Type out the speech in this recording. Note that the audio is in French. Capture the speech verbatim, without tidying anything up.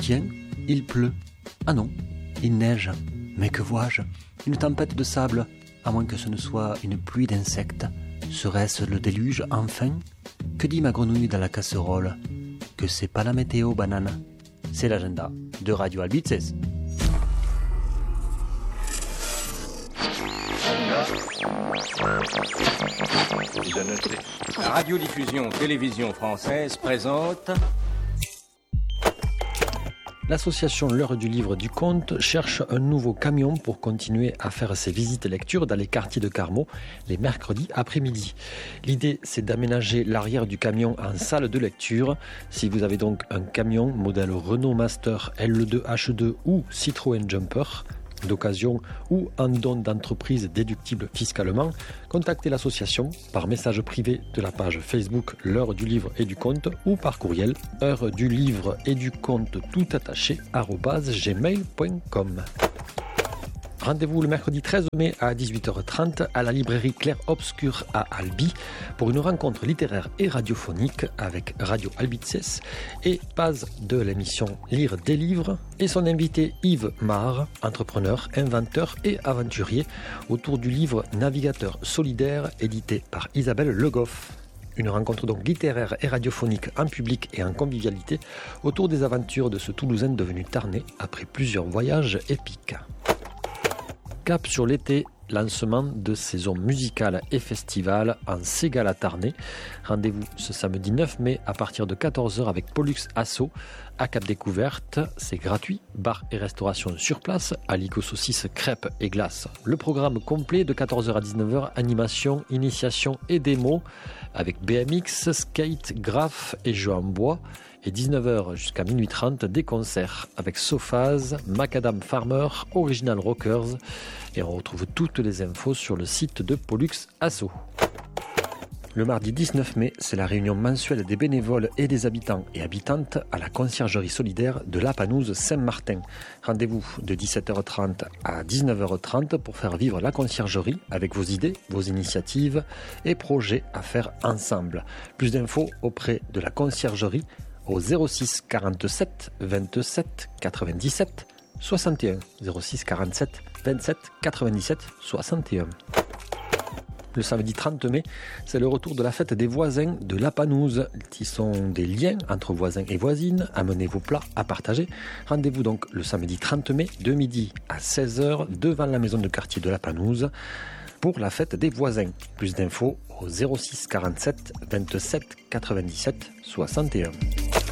Tiens, il pleut. Ah non, il neige. Mais que vois-je? Une tempête de sable, à moins que ce ne soit une pluie d'insectes. Serait-ce le déluge, enfin? Que dit ma grenouille dans la casserole? Que c'est pas la météo, banane. C'est l'agenda de Radio Albitzes. La radiodiffusion télévision française présente... L'association L'Heure du Livre du Conte cherche un nouveau camion pour continuer à faire ses visites lecture dans les quartiers de Carmaux les mercredis après-midi. L'idée, c'est d'aménager l'arrière du camion en salle de lecture. Si vous avez donc un camion modèle Renault Master L deux H deux ou Citroën Jumper, d'occasion ou en don d'entreprise déductible fiscalement, contactez l'association par message privé de la page Facebook L'Heure du Livre et du Conte ou par courriel heure du livre et du conte tout attaché arobase gmail point com. Rendez-vous le mercredi treize mai à dix-huit heures trente à la librairie Clair Obscur à Albi pour une rencontre littéraire et radiophonique avec Radio Albitzes et Paz de l'émission Lire des livres et son invité Yves Marre, entrepreneur, inventeur et aventurier autour du livre Navigateur solidaire édité par Isabelle Le Goff. Une rencontre donc littéraire et radiophonique en public et en convivialité autour des aventures de ce Toulousain devenu Tarnais après plusieurs voyages épiques. Cap sur l'été, lancement de saison musicale et festival en Ségala Tarnais. Rendez-vous ce samedi neuf mai à partir de quatorze heures avec Pollux Asso à Cap Découverte. C'est gratuit, bar et restauration sur place, alico saucisses, crêpes et glaces. Le programme complet de quatorze heures à dix-neuf heures, animation, initiation et démo avec B M X, skate, graphe et jeux en bois. Et dix-neuf heures jusqu'à minuit trente, des concerts avec Sophaz, Macadam Farmer, Original Rockers. Et on retrouve toutes les infos sur le site de Pollux Asso. Le mardi dix-neuf mai, c'est la réunion mensuelle des bénévoles et des habitants et habitantes à la conciergerie solidaire de la Panouse Saint-Martin. Rendez-vous de dix-sept heures trente à dix-neuf heures trente pour faire vivre la conciergerie avec vos idées, vos initiatives et projets à faire ensemble. Plus d'infos auprès de la conciergerie au zéro six quarante-sept vingt-sept quatre-vingt-dix-sept soixante et un. zéro six quarante-sept vingt-sept quatre-vingt-dix-sept soixante et un. Le samedi trente mai, c'est le retour de la fête des voisins de la Panouse, qui sont des liens entre voisins et voisines. Amenez vos plats à partager. Rendez-vous donc le samedi trente mai de midi à seize heures devant la maison de quartier de la Panouse pour la fête des voisins. Plus d'infos au zéro six quarante-sept vingt-sept quatre-vingt-dix-sept soixante et un.